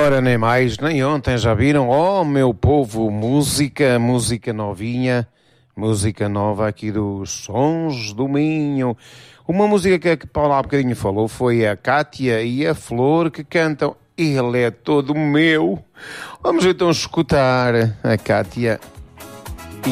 Ora, nem mais, nem ontem, já viram? Oh, meu povo, música novinha, música nova aqui dos Sons do Minho. Uma música que a Paula há bocadinho falou foi a Cátia e a Flor que cantam Ele é Todo Meu. Vamos então escutar a Cátia